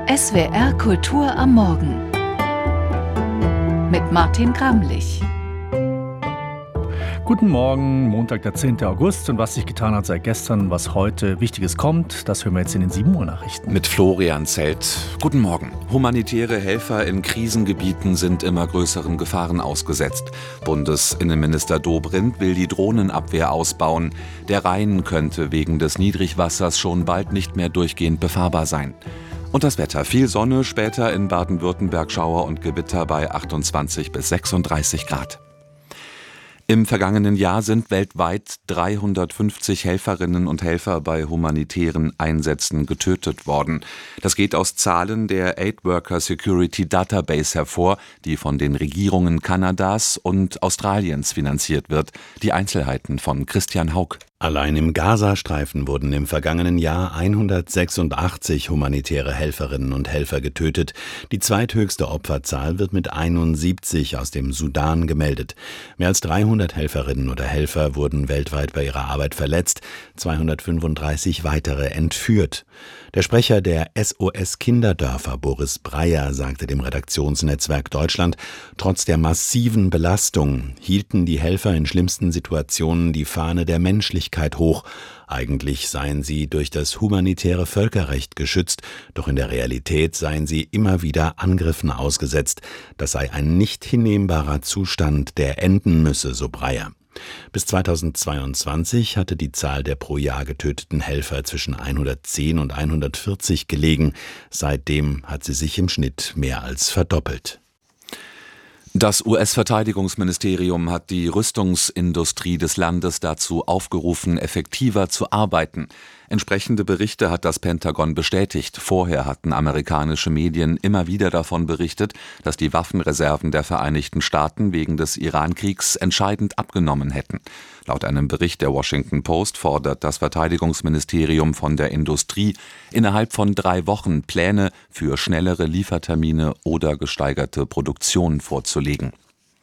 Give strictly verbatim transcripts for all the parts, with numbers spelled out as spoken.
S W R Kultur am Morgen mit Martin Gramlich. Guten Morgen, Montag, der zehnten August. Und was sich getan hat seit gestern, was heute Wichtiges kommt, das hören wir jetzt in den sieben Uhr Nachrichten. Mit Florian Zelt. Guten Morgen. Humanitäre Helfer in Krisengebieten sind immer größeren Gefahren ausgesetzt. Bundesinnenminister Dobrindt will die Drohnenabwehr ausbauen. Der Rhein könnte wegen des Niedrigwassers schon bald nicht mehr durchgehend befahrbar sein. Und das Wetter. Viel Sonne, später in Baden-Württemberg Schauer und Gewitter bei achtundzwanzig bis sechsunddreißig Grad. Im vergangenen Jahr sind weltweit dreihundertfünfzig Helferinnen und Helfer bei humanitären Einsätzen getötet worden. Das geht aus Zahlen der Aid Worker Security Database hervor, die von den Regierungen Kanadas und Australiens finanziert wird. Die Einzelheiten von Christian Haug. Allein im Gazastreifen wurden im vergangenen Jahr hundertsechsundachtzig humanitäre Helferinnen und Helfer getötet. Die zweithöchste Opferzahl wird mit einundsiebzig aus dem Sudan gemeldet. Mehr als dreihundert Helferinnen oder Helfer wurden weltweit bei ihrer Arbeit verletzt, zweihundertfünfunddreißig weitere entführt. Der Sprecher der S O S Kinderdörfer, Boris Breyer, sagte dem Redaktionsnetzwerk Deutschland, trotz der massiven Belastung hielten die Helfer in schlimmsten Situationen die Fahne der Menschlichkeit hoch. Eigentlich seien sie durch das humanitäre Völkerrecht geschützt, doch in der Realität seien sie immer wieder Angriffen ausgesetzt. Das sei ein nicht hinnehmbarer Zustand, der enden müsse, so Breyer. Bis zweitausendzweiundzwanzig hatte die Zahl der pro Jahr getöteten Helfer zwischen hundertzehn und hundertvierzig gelegen. Seitdem hat sie sich im Schnitt mehr als verdoppelt. Das U S-Verteidigungsministerium hat die Rüstungsindustrie des Landes dazu aufgerufen, effektiver zu arbeiten. Entsprechende Berichte hat das Pentagon bestätigt. Vorher hatten amerikanische Medien immer wieder davon berichtet, dass die Waffenreserven der Vereinigten Staaten wegen des Iran-Kriegs entscheidend abgenommen hätten. Laut einem Bericht der Washington Post fordert das Verteidigungsministerium von der Industrie, innerhalb von drei Wochen Pläne für schnellere Liefertermine oder gesteigerte Produktion vorzulegen.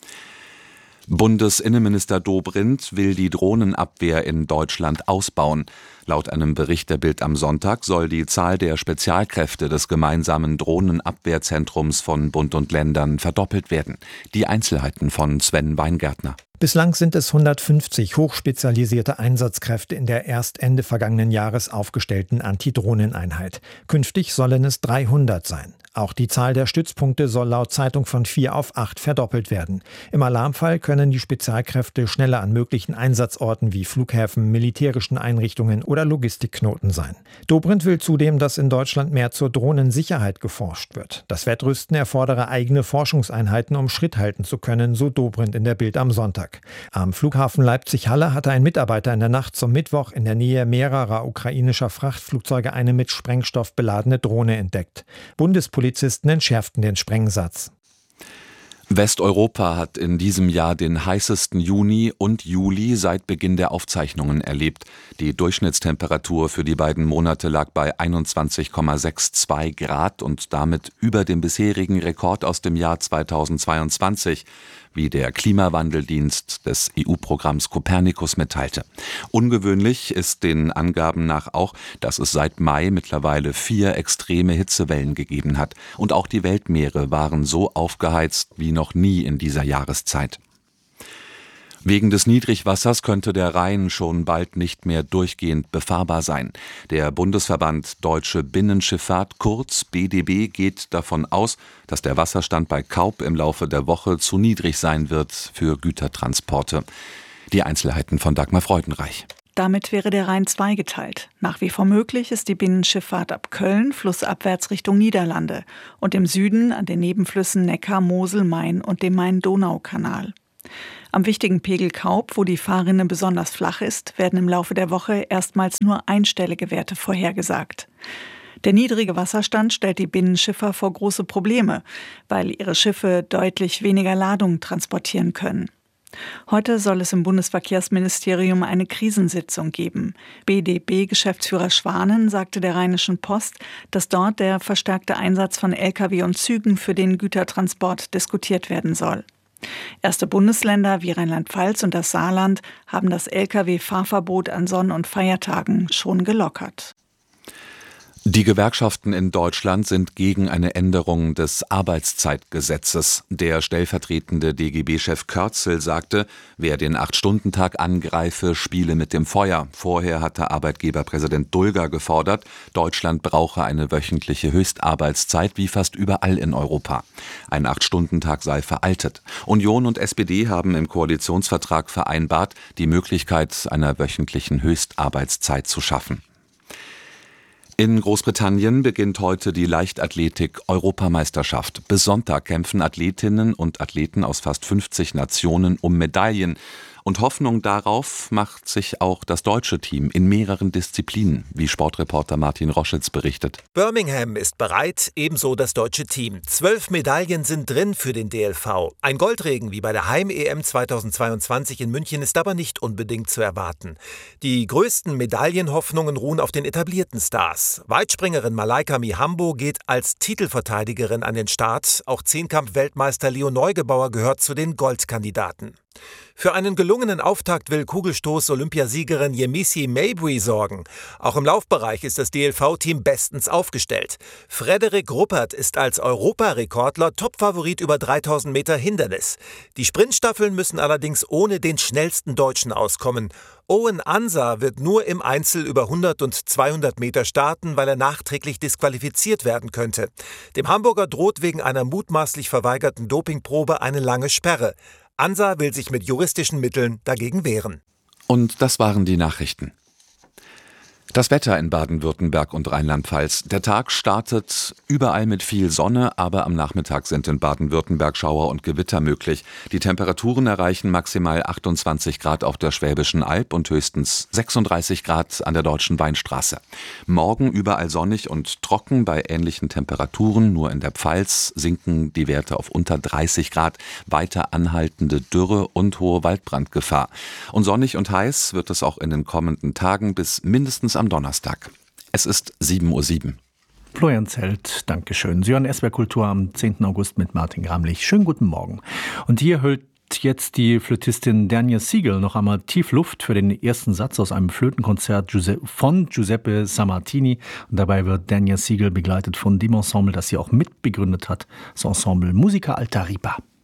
Bundesinnenminister Dobrindt will die Drohnenabwehr in Deutschland ausbauen. Laut einem Bericht der Bild am Sonntag soll die Zahl der Spezialkräfte des gemeinsamen Drohnenabwehrzentrums von Bund und Ländern verdoppelt werden. Die Einzelheiten von Sven Weingärtner. Bislang sind es hundertfünfzig hochspezialisierte Einsatzkräfte in der erst Ende vergangenen Jahres aufgestellten Antidrohneneinheit. Künftig sollen es dreihundert sein. Auch die Zahl der Stützpunkte soll laut Zeitung von vier auf acht verdoppelt werden. Im Alarmfall können die Spezialkräfte schneller an möglichen Einsatzorten wie Flughäfen, militärischen Einrichtungen oder Logistikknoten sein. Dobrindt will zudem, dass in Deutschland mehr zur Drohnensicherheit geforscht wird. Das Wettrüsten erfordere eigene Forschungseinheiten, um Schritt halten zu können, so Dobrindt in der Bild am Sonntag. Am Flughafen Leipzig-Halle hatte ein Mitarbeiter in der Nacht zum Mittwoch in der Nähe mehrerer ukrainischer Frachtflugzeuge eine mit Sprengstoff beladene Drohne entdeckt. Bundespolizisten entschärften den Sprengsatz. Westeuropa hat in diesem Jahr den heißesten Juni und Juli seit Beginn der Aufzeichnungen erlebt. Die Durchschnittstemperatur für die beiden Monate lag bei einundzwanzig Komma zweiundsechzig Grad und damit über dem bisherigen Rekord aus dem Jahr zweitausendzweiundzwanzig, wie der Klimawandeldienst des E U-Programms Copernicus mitteilte. Ungewöhnlich ist den Angaben nach auch, dass es seit Mai mittlerweile vier extreme Hitzewellen gegeben hat. Und auch die Weltmeere waren so aufgeheizt wie noch nie in dieser Jahreszeit. Wegen des Niedrigwassers könnte der Rhein schon bald nicht mehr durchgehend befahrbar sein. Der Bundesverband Deutsche Binnenschifffahrt, kurz B D B, geht davon aus, dass der Wasserstand bei Kaup im Laufe der Woche zu niedrig sein wird für Gütertransporte. Die Einzelheiten von Dagmar Freudenreich. Damit wäre der Rhein zweigeteilt. Nach wie vor möglich ist die Binnenschifffahrt ab Köln, flussabwärts Richtung Niederlande und im Süden an den Nebenflüssen Neckar, Mosel, Main und dem Main-Donau-Kanal. Am wichtigen Pegel Kaup, wo die Fahrrinne besonders flach ist, werden im Laufe der Woche erstmals nur einstellige Werte vorhergesagt. Der niedrige Wasserstand stellt die Binnenschiffer vor große Probleme, weil ihre Schiffe deutlich weniger Ladung transportieren können. Heute soll es im Bundesverkehrsministerium eine Krisensitzung geben. B D B-Geschäftsführer Schwanen sagte der Rheinischen Post, dass dort der verstärkte Einsatz von L K W und Zügen für den Gütertransport diskutiert werden soll. Erste Bundesländer wie Rheinland-Pfalz und das Saarland haben das L K W-Fahrverbot an Sonn- und Feiertagen schon gelockert. Die Gewerkschaften in Deutschland sind gegen eine Änderung des Arbeitszeitgesetzes. Der stellvertretende D G B-Chef Körzel sagte, wer den Acht-Stunden-Tag angreife, spiele mit dem Feuer. Vorher hatte Arbeitgeberpräsident Dulger gefordert, Deutschland brauche eine wöchentliche Höchstarbeitszeit wie fast überall in Europa. Ein Acht-Stunden-Tag sei veraltet. Union und S P D haben im Koalitionsvertrag vereinbart, die Möglichkeit einer wöchentlichen Höchstarbeitszeit zu schaffen. In Großbritannien beginnt heute die Leichtathletik-Europameisterschaft. Bis Sonntag kämpfen Athletinnen und Athleten aus fast fünfzig Nationen um Medaillen. Und Hoffnung darauf macht sich auch das deutsche Team in mehreren Disziplinen, wie Sportreporter Martin Roschitz berichtet. Birmingham ist bereit, ebenso das deutsche Team. Zwölf Medaillen sind drin für den D L V. Ein Goldregen wie bei der Heim-E M zweitausendzweiundzwanzig in München ist aber nicht unbedingt zu erwarten. Die größten Medaillenhoffnungen ruhen auf den etablierten Stars. Weitspringerin Malaika Mihambo geht als Titelverteidigerin an den Start. Auch Zehnkampf-Weltmeister Leo Neugebauer gehört zu den Goldkandidaten. Für einen gelungenen Auftakt will Kugelstoß-Olympiasiegerin Yemisi Mabry sorgen. Auch im Laufbereich ist das D L V-Team bestens aufgestellt. Frederik Ruppert ist als Europarekordler Topfavorit über dreitausend Meter Hindernis. Die Sprintstaffeln müssen allerdings ohne den schnellsten Deutschen auskommen. Owen Ansa wird nur im Einzel über hundert und zweihundert Meter starten, weil er nachträglich disqualifiziert werden könnte. Dem Hamburger droht wegen einer mutmaßlich verweigerten Dopingprobe eine lange Sperre. Ansa will sich mit juristischen Mitteln dagegen wehren. Und das waren die Nachrichten. Das Wetter in Baden-Württemberg und Rheinland-Pfalz. Der Tag startet überall mit viel Sonne, aber am Nachmittag sind in Baden-Württemberg Schauer und Gewitter möglich. Die Temperaturen erreichen maximal achtundzwanzig Grad auf der Schwäbischen Alb und höchstens sechsunddreißig Grad an der Deutschen Weinstraße. Morgen überall sonnig und trocken bei ähnlichen Temperaturen. Nur in der Pfalz sinken die Werte auf unter dreißig Grad. Weiter anhaltende Dürre und hohe Waldbrandgefahr. Und sonnig und heiß wird es auch in den kommenden Tagen bis mindestens am Donnerstag. Es ist sieben Uhr sieben. Florian Zelt, Dankeschön. Sie hören S W R Kultur am zehnten August mit Martin Gramlich. Schönen guten Morgen. Und hier hüllt jetzt die Flötistin Dania Siegel noch einmal tief Luft für den ersten Satz aus einem Flötenkonzert von Giuseppe Sammartini. Und dabei wird Dania Siegel begleitet von dem Ensemble, das sie auch mitbegründet hat, das Ensemble Musica Alta Ripa.